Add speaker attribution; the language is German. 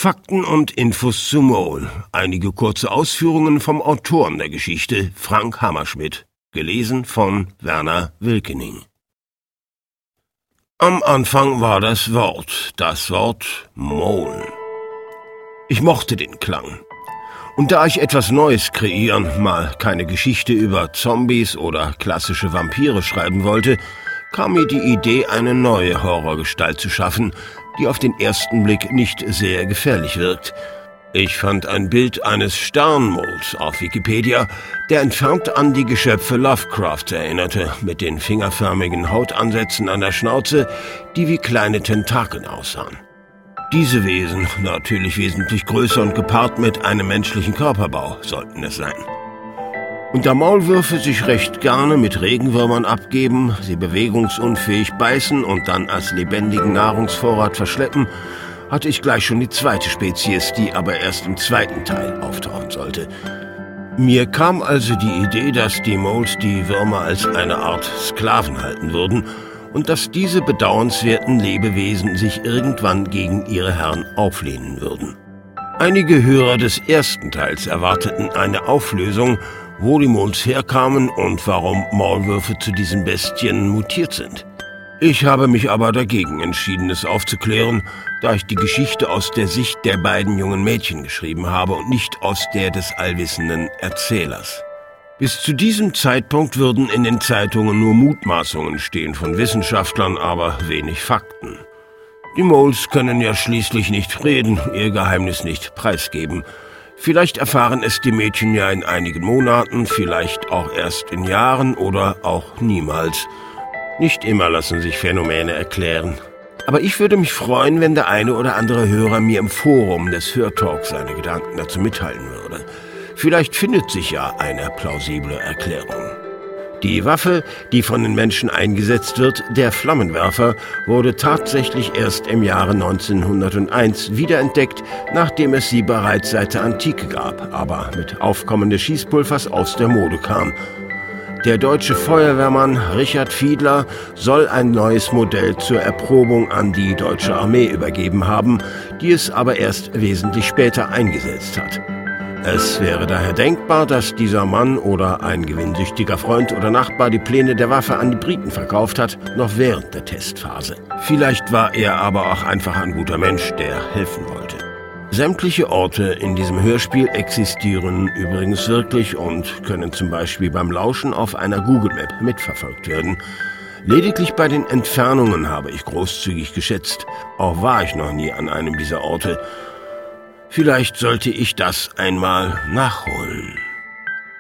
Speaker 1: Fakten und Infos zu Mole. Einige kurze Ausführungen vom Autoren der Geschichte, Frank Hammerschmidt. Gelesen von Werner Wilkening. Am Anfang war das Wort Mole. Ich mochte den Klang. Und da ich etwas Neues kreieren, mal keine Geschichte über Zombies oder klassische Vampire schreiben wollte, kam mir die Idee, eine neue Horrorgestalt zu schaffen, die auf den ersten Blick nicht sehr gefährlich wirkt. Ich fand ein Bild eines Sternmols auf Wikipedia, der entfernt an die Geschöpfe Lovecrafts erinnerte, mit den fingerförmigen Hautansätzen an der Schnauze, die wie kleine Tentakeln aussahen. Diese Wesen, natürlich wesentlich größer und gepaart mit einem menschlichen Körperbau, sollten es sein. Und da Maulwürfe sich recht gerne mit Regenwürmern abgeben, sie bewegungsunfähig beißen und dann als lebendigen Nahrungsvorrat verschleppen, hatte ich gleich schon die zweite Spezies, die aber erst im zweiten Teil auftauchen sollte. Mir kam also die Idee, dass die Moles die Würmer als eine Art Sklaven halten würden und dass diese bedauernswerten Lebewesen sich irgendwann gegen ihre Herren auflehnen würden. Einige Hörer des ersten Teils erwarteten eine Auflösung, wo die Moles herkamen und warum Maulwürfe zu diesen Bestien mutiert sind. Ich habe mich aber dagegen entschieden, es aufzuklären, da ich die Geschichte aus der Sicht der beiden jungen Mädchen geschrieben habe und nicht aus der des allwissenden Erzählers. Bis zu diesem Zeitpunkt würden in den Zeitungen nur Mutmaßungen stehen von Wissenschaftlern, aber wenig Fakten. Die Moles können ja schließlich nicht reden, ihr Geheimnis nicht preisgeben. Vielleicht erfahren es die Mädchen ja in einigen Monaten, vielleicht auch erst in Jahren oder auch niemals. Nicht immer lassen sich Phänomene erklären. Aber ich würde mich freuen, wenn der eine oder andere Hörer mir im Forum des Hörtalks seine Gedanken dazu mitteilen würde. Vielleicht findet sich ja eine plausible Erklärung. Die Waffe, die von den Menschen eingesetzt wird, der Flammenwerfer, wurde tatsächlich erst im Jahre 1901 wiederentdeckt, nachdem es sie bereits seit der Antike gab, aber mit Aufkommen des Schießpulvers aus der Mode kam. Der deutsche Feuerwehrmann Richard Fiedler soll ein neues Modell zur Erprobung an die deutsche Armee übergeben haben, die es aber erst wesentlich später eingesetzt hat. Es wäre daher denkbar, dass dieser Mann oder ein gewinnsüchtiger Freund oder Nachbar die Pläne der Waffe an die Briten verkauft hat, noch während der Testphase. Vielleicht war er aber auch einfach ein guter Mensch, der helfen wollte. Sämtliche Orte in diesem Hörspiel existieren übrigens wirklich und können zum Beispiel beim Lauschen auf einer Google Map mitverfolgt werden. Lediglich bei den Entfernungen habe ich großzügig geschätzt. Auch war ich noch nie an einem dieser Orte. Vielleicht sollte ich das einmal nachholen.